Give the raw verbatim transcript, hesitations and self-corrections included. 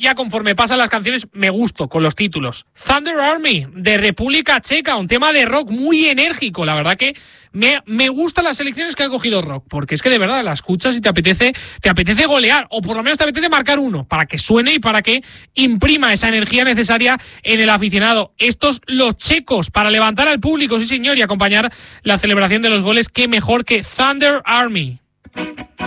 ya conforme pasan las canciones me gusto con los títulos. Thunder Army, de República Checa, un tema de rock muy enérgico. La verdad que me, me gustan las selecciones que ha cogido rock, porque es que de verdad la escuchas y te apetece, te apetece golear, o por lo menos te apetece marcar uno, para que suene y para que imprima esa energía necesaria en el aficionado. Estos los checos, para levantar al público, sí señor, y acompañar la celebración de los goles, qué mejor que Thunder Army.